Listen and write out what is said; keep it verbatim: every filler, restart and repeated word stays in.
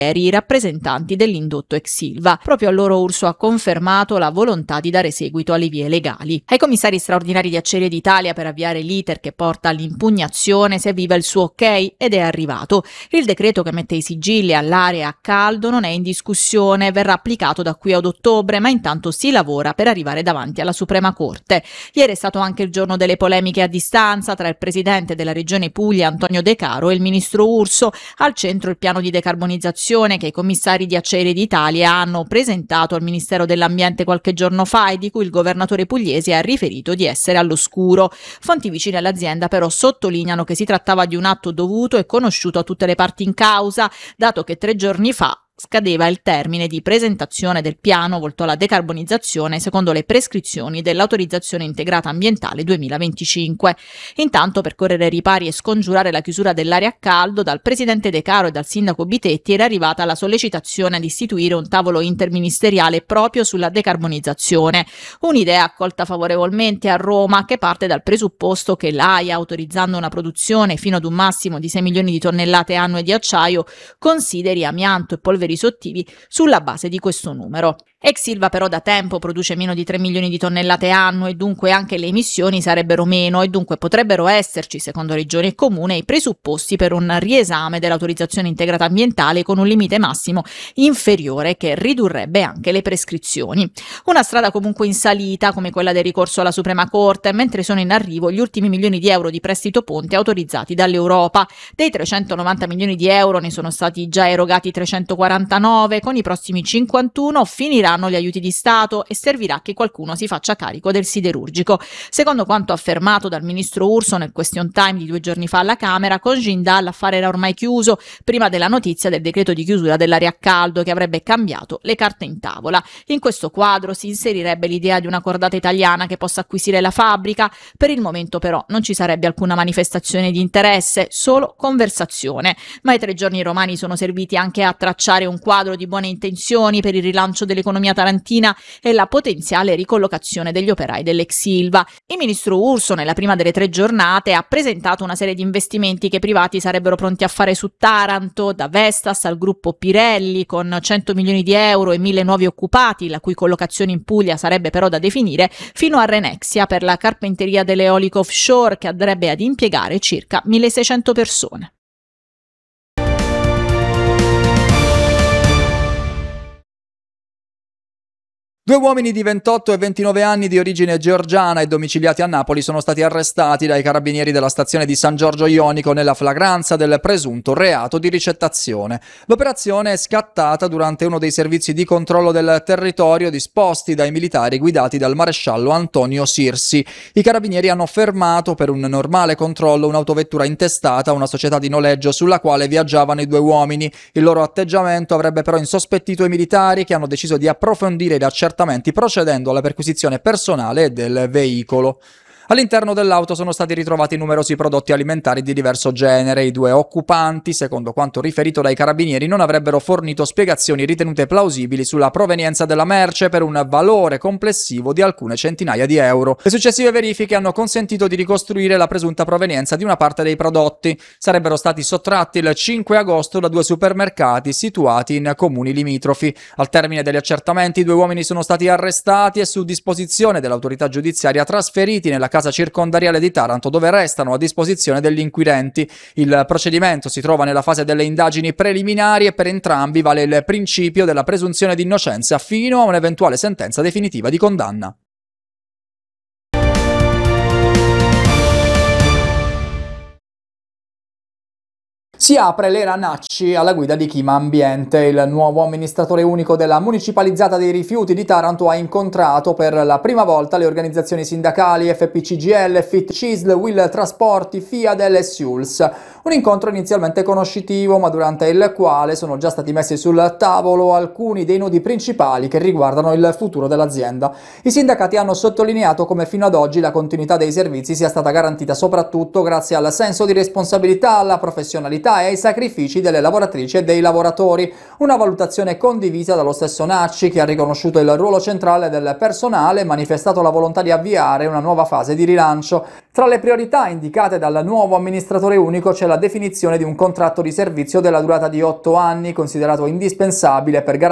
i rappresentanti dell'indotto ex Ilva. Proprio allora Urso ha confermato la volontà di dare seguito alle vie legali. Ai commissari straordinari di Acciaierie d'Italia per avviare l'iter che porta all'impugnazione serviva il suo ok ed è arrivato. Il decreto che mette i sigilli all'area a caldo non è in discussione, verrà applicato da qui ad ottobre, ma intanto si lavora per arrivare davanti alla Suprema Corte. Ieri è stato anche il giorno delle polemiche a distanza tra il presidente della Regione Puglia Antonio De Caro e il ministro Urso, al centro il piano di decarbonizzazione che i commissari di Acciaierie d'Italia hanno presentato al Ministero dell'Ambiente qualche giorno fa e di cui il governatore pugliese ha riferito di essere all'oscuro. Fonti vicine all'azienda però sottolineano che si trattava di un atto dovuto e conosciuto a tutte le parti in causa, dato che tre giorni fa scadeva il termine di presentazione del piano volto alla decarbonizzazione secondo le prescrizioni dell'autorizzazione integrata ambientale duemilaventicinque. Intanto, per correre ai ripari e scongiurare la chiusura dell'area a caldo, dal presidente De Caro e dal sindaco Bitetti era arrivata la sollecitazione ad istituire un tavolo interministeriale proprio sulla decarbonizzazione. Un'idea accolta favorevolmente a Roma, che parte dal presupposto che l'A I A, autorizzando una produzione fino ad un massimo di sei milioni di tonnellate annue di acciaio, consideri amianto e polveri sottili sulla base di questo numero. Ex Ilva però da tempo produce meno di tre milioni di tonnellate annue e dunque anche le emissioni sarebbero meno e dunque potrebbero esserci, secondo Regione e Comune, i presupposti per un riesame dell'autorizzazione integrata ambientale con un limite massimo inferiore che ridurrebbe anche le prescrizioni. Una strada comunque in salita come quella del ricorso alla Suprema Corte, mentre sono in arrivo gli ultimi milioni di euro di prestito ponte autorizzati dall'Europa. Dei trecentonovanta milioni di euro ne sono stati già erogati trecentoquarantanove, con i prossimi cinquantuno finiranno gli aiuti di Stato e servirà che qualcuno si faccia carico del siderurgico. Secondo quanto affermato dal ministro Urso nel question time di due giorni fa alla Camera, con Jindal l'affare era ormai chiuso prima della notizia del decreto di chiusura dell'area a caldo che avrebbe cambiato le carte in tavola. In questo quadro si inserirebbe l'idea di una cordata italiana che possa acquisire la fabbrica. Per il momento però non ci sarebbe alcuna manifestazione di interesse, solo conversazione. Ma i tre giorni romani sono serviti anche a tracciare un quadro di buone intenzioni per il rilancio dell'economia tarantina e la potenziale ricollocazione degli operai dell'ex Ilva. Il ministro Urso, nella prima delle tre giornate, ha presentato una serie di investimenti che i privati sarebbero pronti a fare su Taranto, da Vestas al gruppo Pirelli, con cento milioni di euro e mille nuovi occupati, la cui collocazione in Puglia sarebbe però da definire, fino a Renexia per la carpenteria dell'eolico offshore, che andrebbe ad impiegare circa milleseicento persone. Due uomini di ventotto e ventinove anni di origine georgiana e domiciliati a Napoli sono stati arrestati dai carabinieri della stazione di San Giorgio Ionico nella flagranza del presunto reato di ricettazione. L'operazione è scattata durante uno dei servizi di controllo del territorio disposti dai militari guidati dal maresciallo Antonio Sirsi. I carabinieri hanno fermato per un normale controllo un'autovettura intestata a una società di noleggio sulla quale viaggiavano i due uomini. Il loro atteggiamento avrebbe però insospettito i militari, che hanno deciso di approfondire gli accertamenti procedendo alla perquisizione personale del veicolo. All'interno dell'auto sono stati ritrovati numerosi prodotti alimentari di diverso genere. I due occupanti, secondo quanto riferito dai carabinieri, non avrebbero fornito spiegazioni ritenute plausibili sulla provenienza della merce per un valore complessivo di alcune centinaia di euro. Le successive verifiche hanno consentito di ricostruire la presunta provenienza di una parte dei prodotti. Sarebbero stati sottratti il cinque agosto da due supermercati situati in comuni limitrofi. Al termine degli accertamenti, i due uomini sono stati arrestati e, su disposizione dell'autorità giudiziaria, trasferiti nella casa circondariale di Taranto, dove restano a disposizione degli inquirenti. Il procedimento si trova nella fase delle indagini preliminari e per entrambi vale il principio della presunzione di innocenza fino a un'eventuale sentenza definitiva di condanna. Si apre l'era Nacci alla guida di Chima Ambiente. Il nuovo amministratore unico della municipalizzata dei rifiuti di Taranto ha incontrato per la prima volta le organizzazioni sindacali F P C G L, Fit Cisl, Will Trasporti, Fiadel e Siuls. Un incontro inizialmente conoscitivo, ma durante il quale sono già stati messi sul tavolo alcuni dei nodi principali che riguardano il futuro dell'azienda. I sindacati hanno sottolineato come fino ad oggi la continuità dei servizi sia stata garantita soprattutto grazie al senso di responsabilità, alla professionalità e ai sacrifici delle lavoratrici e dei lavoratori. Una valutazione condivisa dallo stesso Nacci, che ha riconosciuto il ruolo centrale del personale e manifestato la volontà di avviare una nuova fase di rilancio. Tra le priorità indicate dal nuovo amministratore unico c'è la definizione di un contratto di servizio della durata di otto anni, considerato indispensabile per garantire